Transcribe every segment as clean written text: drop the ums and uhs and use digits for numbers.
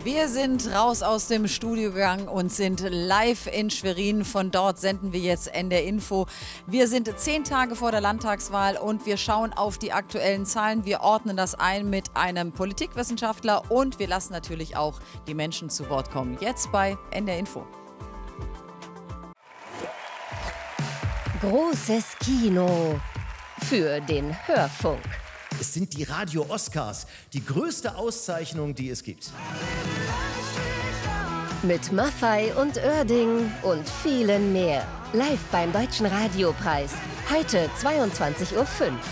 Wir sind raus aus dem Studio gegangen und sind live in Schwerin. Von dort senden wir jetzt NDR Info. Wir sind 10 Tage vor der Landtagswahl und wir schauen auf die aktuellen Zahlen. Wir ordnen das ein mit einem Politikwissenschaftler und wir lassen natürlich auch die Menschen zu Wort kommen. Jetzt bei NDR Info. Großes Kino für den Hörfunk. Es sind die Radio-Oscars, die größte Auszeichnung, die es gibt. Mit Maffay und Oerding und vielen mehr. Live beim Deutschen Radiopreis. Heute 22:05 Uhr.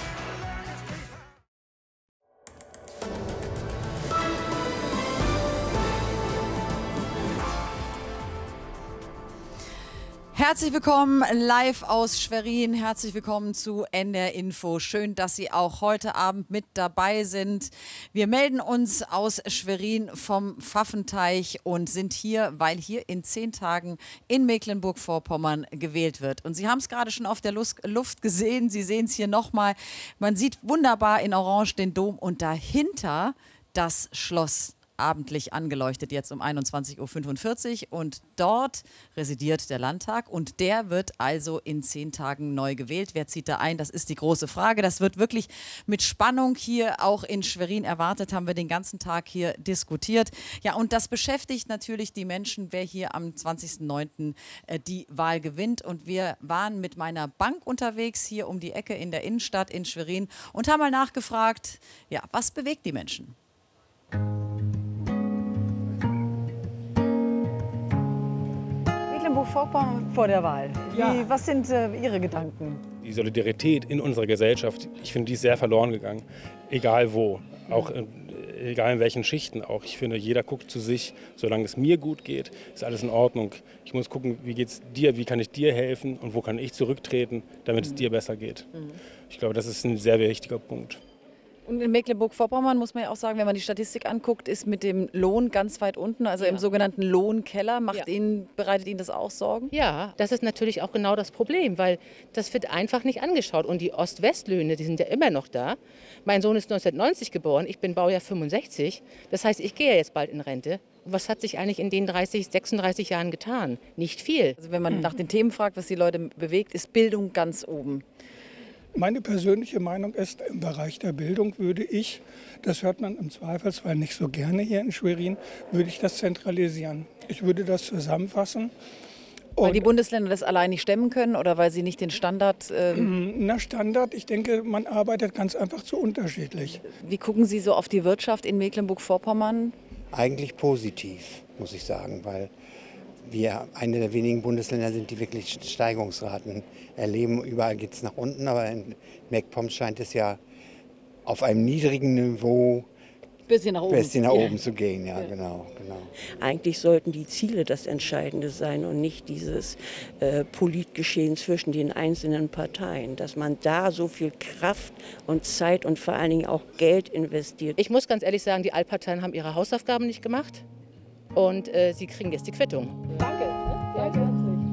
Herzlich willkommen live aus Schwerin. Herzlich willkommen zu NDR Info. Schön, dass Sie auch heute Abend mit dabei sind. Wir melden uns aus Schwerin vom Pfaffenteich und sind hier, weil hier in 10 Tagen in Mecklenburg-Vorpommern gewählt wird. Und Sie haben es gerade schon auf der Luft gesehen. Sie sehen es hier nochmal. Man sieht wunderbar in Orange den Dom und dahinter das Schloss. Abendlich angeleuchtet, jetzt um 21:45 Uhr und dort residiert der Landtag und der wird also in 10 Tagen neu gewählt. Wer zieht da ein? Das ist die große Frage. Das wird wirklich mit Spannung hier auch in Schwerin erwartet, haben wir den ganzen Tag hier diskutiert. Ja, und das beschäftigt natürlich die Menschen, wer hier am 20.09. Die Wahl gewinnt und wir waren mit meiner Bank unterwegs hier um die Ecke in der Innenstadt in Schwerin und haben mal nachgefragt, ja, was bewegt die Menschen? Mecklenburg-Vorpommern vor der Wahl. Was sind Ihre Gedanken? Die Solidarität in unserer Gesellschaft, ich finde, die ist sehr verloren gegangen. Egal wo, auch egal in welchen Schichten auch. Ich finde, jeder guckt zu sich, solange es mir gut geht, ist alles in Ordnung. Ich muss gucken, wie geht es dir, wie kann ich dir helfen und wo kann ich zurücktreten, damit es dir besser geht. Ich glaube, das ist ein sehr wichtiger Punkt. Und in Mecklenburg-Vorpommern muss man ja auch sagen, wenn man die Statistik anguckt, ist mit dem Lohn ganz weit unten, also im sogenannten Lohnkeller. Bereitet Ihnen das auch Sorgen? Ja, das ist natürlich auch genau das Problem, weil das wird einfach nicht angeschaut. Und die Ost-West-Löhne, die sind ja immer noch da. Mein Sohn ist 1990 geboren, ich bin Baujahr 65. Das heißt, ich gehe ja jetzt bald in Rente. Was hat sich eigentlich in den 36 Jahren getan? Nicht viel. Also wenn man nach den Themen fragt, was die Leute bewegt, ist Bildung ganz oben. Meine persönliche Meinung ist, im Bereich der Bildung würde ich, das hört man im Zweifelsfall nicht so gerne hier in Schwerin, würde ich das zentralisieren. Ich würde das zusammenfassen. Weil die Bundesländer das allein nicht stemmen können oder weil sie nicht den Standard... Standard, ich denke, man arbeitet ganz einfach zu unterschiedlich. Wie gucken Sie so auf die Wirtschaft in Mecklenburg-Vorpommern? Eigentlich positiv, muss ich sagen, weil wir eine der wenigen Bundesländer sind, die wirklich Steigerungsraten erleben. Überall geht es nach unten, aber in MacPom scheint es ja auf einem niedrigen Niveau bisschen nach oben zu gehen. Ja, genau. Eigentlich sollten die Ziele das Entscheidende sein und nicht dieses Politgeschehen zwischen den einzelnen Parteien. Dass man da so viel Kraft und Zeit und vor allen Dingen auch Geld investiert. Ich muss ganz ehrlich sagen, die Altparteien haben ihre Hausaufgaben nicht gemacht. Und sie kriegen jetzt die Quittung. Danke. Sehr herzlich.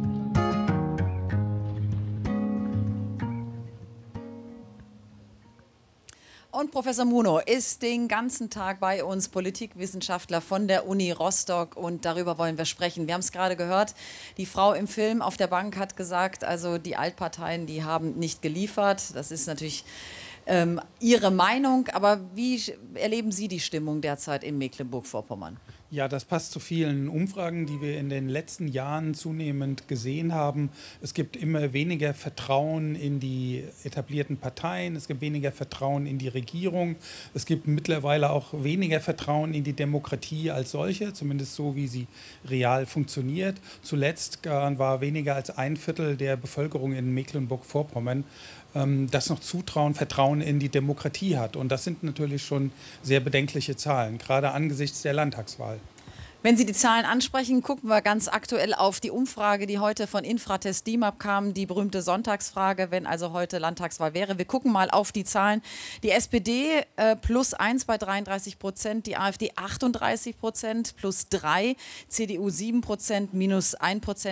Und Professor Muno ist den ganzen Tag bei uns, Politikwissenschaftler von der Uni Rostock. Und darüber wollen wir sprechen. Wir haben es gerade gehört, die Frau im Film auf der Bank hat gesagt, also die Altparteien, die haben nicht geliefert. Das ist natürlich Ihre Meinung. Aber wie erleben Sie die Stimmung derzeit in Mecklenburg-Vorpommern? Ja, das passt zu vielen Umfragen, die wir in den letzten Jahren zunehmend gesehen haben. Es gibt immer weniger Vertrauen in die etablierten Parteien, es gibt weniger Vertrauen in die Regierung, es gibt mittlerweile auch weniger Vertrauen in die Demokratie als solche, zumindest so, wie sie real funktioniert. Zuletzt war weniger als 1/4 der Bevölkerung in Mecklenburg-Vorpommern das noch Zutrauen, Vertrauen in die Demokratie hat. Und das sind natürlich schon sehr bedenkliche Zahlen, gerade angesichts der Landtagswahl. Wenn Sie die Zahlen ansprechen, gucken wir ganz aktuell auf die Umfrage, die heute von Infratest DIMAP kam, die berühmte Sonntagsfrage, wenn also heute Landtagswahl wäre. Wir gucken mal auf die Zahlen. Die SPD +1 bei 33%, die AfD 38%, +3, CDU 7%, -1%.